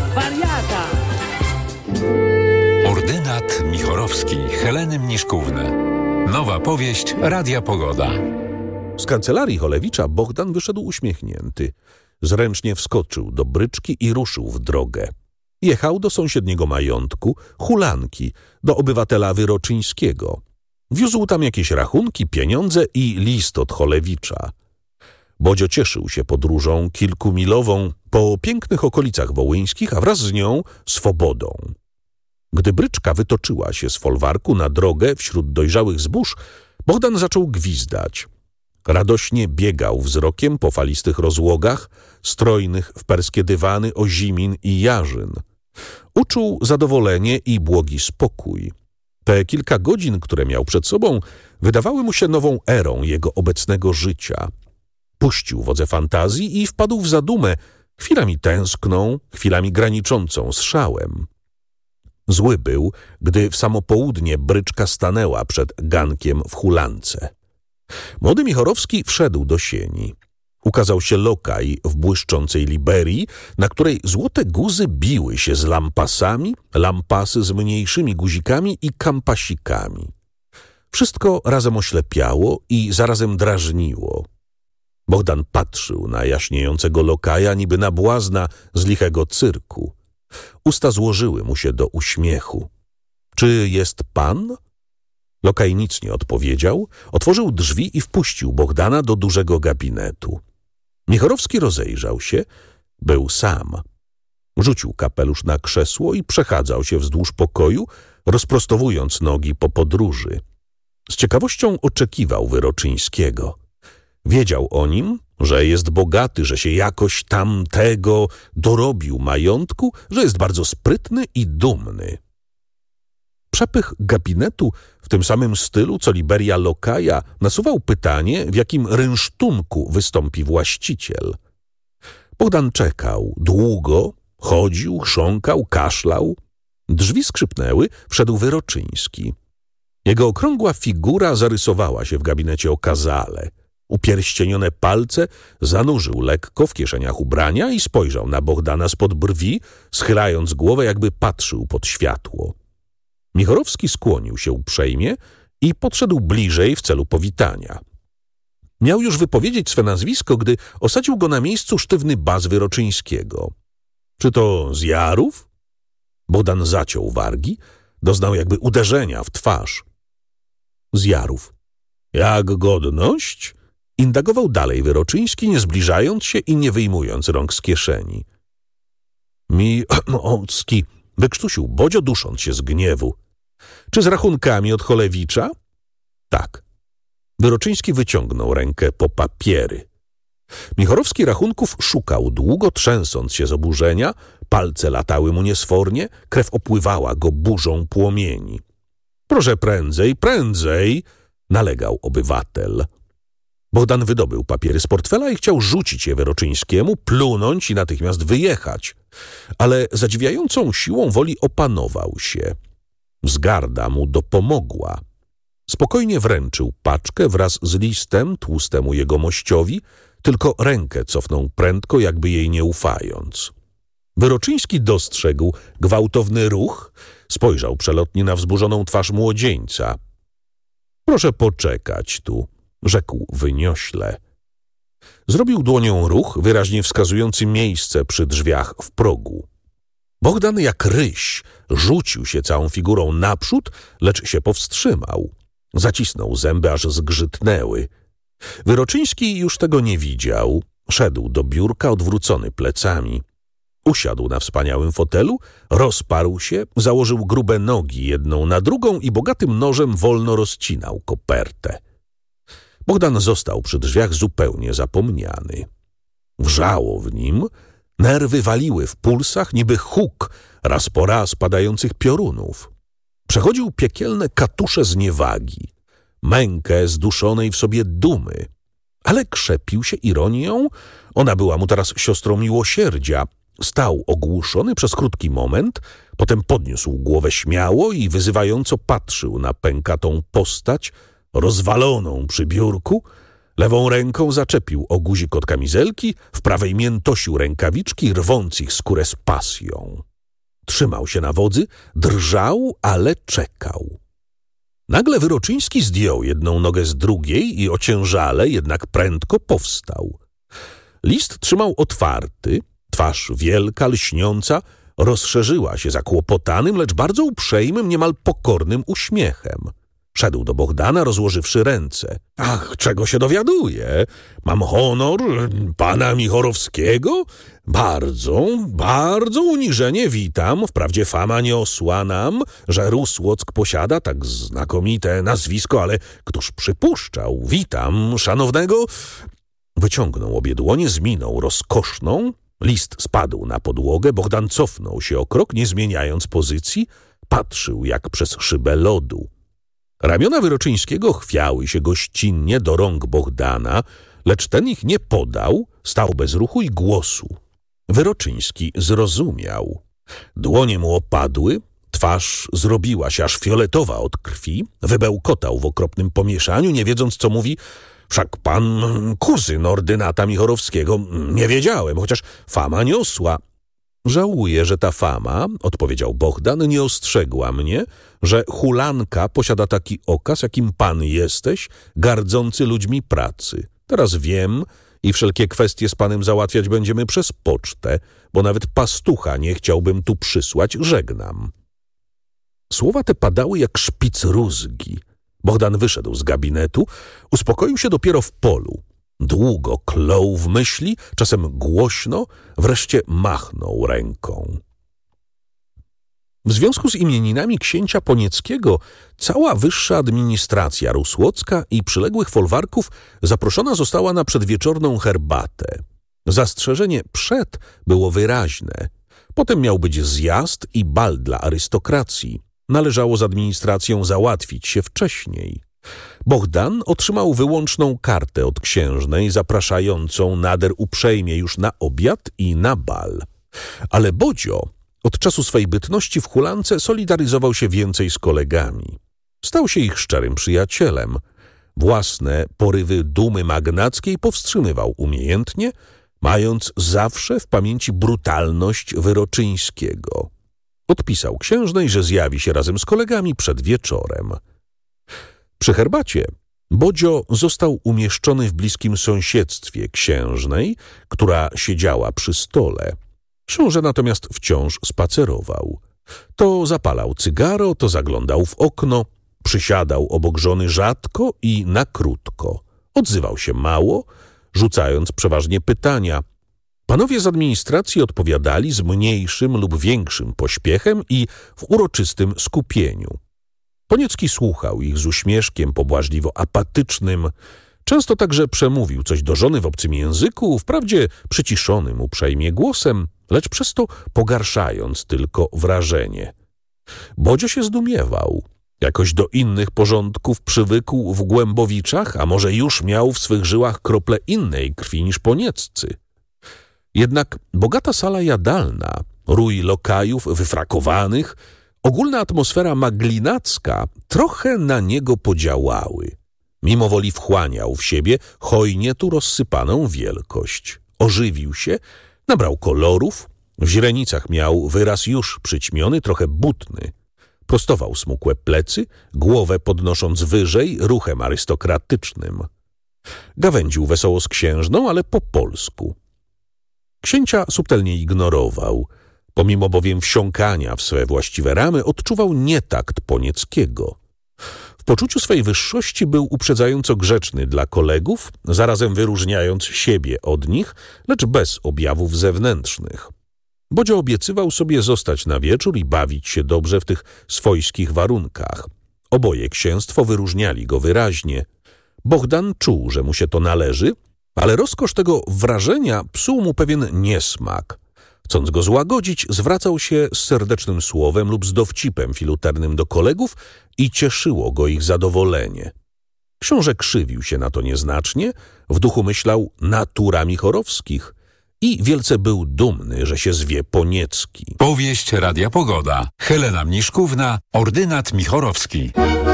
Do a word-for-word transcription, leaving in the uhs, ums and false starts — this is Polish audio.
wariata. Ordynat Michorowski Heleny Mniszkówny. Nowa powieść Radia Pogoda. Z kancelarii Cholewicza Bohdan wyszedł uśmiechnięty. Zręcznie wskoczył do bryczki i ruszył w drogę. Jechał do sąsiedniego majątku, Hulanki, do obywatela Wyroczyńskiego. Wiózł tam jakieś rachunki, pieniądze i list od Cholewicza. Bodzio cieszył się podróżą kilkumilową po pięknych okolicach wołyńskich, a wraz z nią swobodą. Gdy bryczka wytoczyła się z folwarku na drogę wśród dojrzałych zbóż, Bohdan zaczął gwizdać. Radośnie biegał wzrokiem po falistych rozłogach, strojnych w perskie dywany ozimin i jarzyn. Uczuł zadowolenie i błogi spokój. Te kilka godzin, które miał przed sobą, wydawały mu się nową erą jego obecnego życia. Puścił wodze fantazji i wpadł w zadumę, chwilami tęskną, chwilami graniczącą z szałem. Zły był, gdy w samo południe bryczka stanęła przed gankiem w Hulance. Młody Michorowski wszedł do sieni. Ukazał się lokaj w błyszczącej liberii, na której złote guzy biły się z lampasami, lampasy z mniejszymi guzikami i kampasikami. Wszystko razem oślepiało i zarazem drażniło. Bohdan patrzył na jaśniejącego lokaja niby na błazna z lichego cyrku. Usta złożyły mu się do uśmiechu. Czy jest pan? Lokaj nic nie odpowiedział, otworzył drzwi i wpuścił Bohdana do dużego gabinetu. Michorowski rozejrzał się, był sam. Rzucił kapelusz na krzesło i przechadzał się wzdłuż pokoju, rozprostowując nogi po podróży. Z ciekawością oczekiwał Wyroczyńskiego. Wiedział o nim, że jest bogaty, że się jakoś tam tego dorobił majątku, że jest bardzo sprytny i dumny. Przepych gabinetu w tym samym stylu, co liberia lokaja, nasuwał pytanie, w jakim rynsztunku wystąpi właściciel. Bohdan czekał długo, chodził, chrząkał, kaszlał. Drzwi skrzypnęły, wszedł Wyroczyński. Jego okrągła figura zarysowała się w gabinecie okazale. Upierścienione palce zanurzył lekko w kieszeniach ubrania i spojrzał na Bohdana spod brwi, schylając głowę, jakby patrzył pod światło. Michorowski skłonił się uprzejmie i podszedł bliżej w celu powitania. Miał już wypowiedzieć swe nazwisko, gdy osadził go na miejscu sztywny bas Wyroczyńskiego. Czy to z Jarów? Bohdan zaciął wargi, doznał jakby uderzenia w twarz. Z Jarów. Jak godność? Indagował dalej Wyroczyński, nie zbliżając się i nie wyjmując rąk z kieszeni. Mi-ocki, wykrztusił Bodzio, dusząc się z gniewu. Czy z rachunkami od Cholewicza? Tak. Wyroczyński wyciągnął rękę po papiery. Michorowski rachunków szukał długo, trzęsąc się z oburzenia, palce latały mu niesfornie, krew opływała go burzą płomieni. Proszę prędzej, prędzej, nalegał obywatel. Bohdan wydobył papiery z portfela i chciał rzucić je Wyroczyńskiemu, plunąć i natychmiast wyjechać. Ale zadziwiającą siłą woli opanował się. Wzgarda mu dopomogła. Spokojnie wręczył paczkę wraz z listem tłustemu jegomościowi, tylko rękę cofnął prędko, jakby jej nie ufając. Wyroczyński dostrzegł gwałtowny ruch, spojrzał przelotnie na wzburzoną twarz młodzieńca. Proszę poczekać tu, rzekł wyniośle. Zrobił dłonią ruch, wyraźnie wskazujący miejsce przy drzwiach w progu. Bohdan jak ryś rzucił się całą figurą naprzód, lecz się powstrzymał. Zacisnął zęby, aż zgrzytnęły. Wyroczyński już tego nie widział. Szedł do biurka odwrócony plecami. Usiadł na wspaniałym fotelu, rozparł się, założył grube nogi jedną na drugą i bogatym nożem wolno rozcinał kopertę. Bohdan został przy drzwiach zupełnie zapomniany. Wrzało w nim, nerwy waliły w pulsach niby huk raz po raz padających piorunów. Przechodził piekielne katusze zniewagi, mękę zduszonej w sobie dumy. Ale krzepił się ironią, ona była mu teraz siostrą miłosierdzia. Stał ogłuszony przez krótki moment, potem podniósł głowę śmiało i wyzywająco patrzył na pękatą postać, rozwaloną przy biurku, Lewą ręką zaczepił o guzik od kamizelki, w prawej miętosił rękawiczki, rwąc ich skórę z pasją. Trzymał się na wodzy, drżał, ale czekał. Nagle Wyroczyński zdjął jedną nogę z drugiej i ociężale, jednak prędko powstał. List trzymał otwarty, twarz wielka, lśniąca, rozszerzyła się zakłopotanym, lecz bardzo uprzejmym, niemal pokornym uśmiechem. Szedł do Bohdana, rozłożywszy ręce. Ach, czego się dowiaduję? Mam honor pana Michorowskiego? Bardzo, bardzo uniżenie witam. Wprawdzie fama nie osła nam, że Rusłock posiada tak znakomite nazwisko, ale któż przypuszczał? Witam szanownego... Wyciągnął obie dłonie z miną rozkoszną. List spadł na podłogę. Bohdan cofnął się o krok, nie zmieniając pozycji. Patrzył jak przez szybę lodu. Ramiona Wyroczyńskiego chwiały się gościnnie do rąk Bohdana, lecz ten ich nie podał, stał bez ruchu i głosu. Wyroczyński zrozumiał. Dłonie mu opadły, twarz zrobiła się aż fioletowa od krwi, wybełkotał w okropnym pomieszaniu, nie wiedząc co mówi. Wszak pan kuzyn ordynata Michorowskiego, nie wiedziałem, chociaż fama niosła. Żałuję, że ta fama, odpowiedział Bohdan, nie ostrzegła mnie, że hulanka posiada taki okaz, jakim pan jesteś, gardzący ludźmi pracy. Teraz wiem i wszelkie kwestie z panem załatwiać będziemy przez pocztę, bo nawet pastucha nie chciałbym tu przysłać, żegnam. Słowa te padały jak szpic rózgi. Bohdan wyszedł z gabinetu, uspokoił się dopiero w polu. Długo klął w myśli, czasem głośno, wreszcie machnął ręką. W związku z imieninami księcia Ponieckiego cała wyższa administracja rusłocka i przyległych folwarków zaproszona została na przedwieczorną herbatę. Zastrzeżenie przed było wyraźne. Potem miał być zjazd i bal dla arystokracji. Należało z administracją załatwić się wcześniej. Bohdan otrzymał wyłączną kartę od księżnej zapraszającą nader uprzejmie już na obiad i na bal. Ale Bodzio od czasu swej bytności w hulance solidaryzował się więcej z kolegami. Stał się ich szczerym przyjacielem. Własne porywy dumy magnackiej powstrzymywał umiejętnie, mając zawsze w pamięci brutalność Wyroczyńskiego. Odpisał księżnej, że zjawi się razem z kolegami przed wieczorem. Przy herbacie Bodzio został umieszczony w bliskim sąsiedztwie księżnej, która siedziała przy stole. Książę natomiast wciąż spacerował. To zapalał cygaro, to zaglądał w okno, przysiadał obok żony rzadko i na krótko. Odzywał się mało, rzucając przeważnie pytania. Panowie z administracji odpowiadali z mniejszym lub większym pośpiechem i w uroczystym skupieniu. Poniecki słuchał ich z uśmieszkiem pobłażliwo apatycznym. Często także przemówił coś do żony w obcym języku, wprawdzie przyciszonym uprzejmie głosem, lecz przez to pogarszając tylko wrażenie. Bodzio się zdumiewał. Jakoś do innych porządków przywykł w Głębowiczach, a może już miał w swych żyłach krople innej krwi niż Ponieccy. Jednak bogata sala jadalna, rój lokajów wyfrakowanych, ogólna atmosfera maglinacka trochę na niego podziałały. Mimo woli wchłaniał w siebie hojnie tu rozsypaną wielkość. Ożywił się, nabrał kolorów, w źrenicach miał wyraz już przyćmiony, trochę butny. Prostował smukłe plecy, głowę podnosząc wyżej ruchem arystokratycznym. Gawędził wesoło z księżną, ale po polsku. Księcia subtelnie ignorował. Pomimo bowiem wsiąkania w swe właściwe ramy, odczuwał nietakt Ponieckiego. W poczuciu swej wyższości był uprzedzająco grzeczny dla kolegów, zarazem wyróżniając siebie od nich, lecz bez objawów zewnętrznych. Bodzio obiecywał sobie zostać na wieczór i bawić się dobrze w tych swojskich warunkach. Oboje księstwo wyróżniali go wyraźnie. Bohdan czuł, że mu się to należy, ale rozkosz tego wrażenia psuł mu pewien niesmak. Chcąc go złagodzić, zwracał się z serdecznym słowem lub z dowcipem filuternym do kolegów i cieszyło go ich zadowolenie. Książę krzywił się na to nieznacznie, w duchu myślał natura Michorowskich i wielce był dumny, że się zwie Poniecki. Powieść Radia Pogoda. Helena Mniszkówna, ordynat Michorowski.